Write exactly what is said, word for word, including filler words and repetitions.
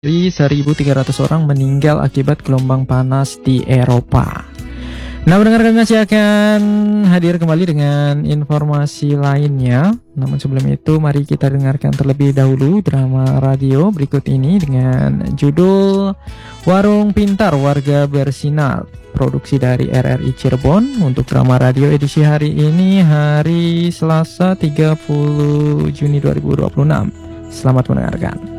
seribu tiga ratus orang meninggal akibat gelombang panas di Eropa. Nah, pendengar, kami masih akan hadir kembali dengan informasi lainnya. Namun sebelum itu, mari kita dengarkan terlebih dahulu drama radio berikut ini dengan judul Warung Pintar Warga Bersinar, produksi dari R R I Cirebon. Untuk drama radio edisi hari ini, hari Selasa tiga puluh Juni dua ribu dua puluh enam. Selamat mendengarkan.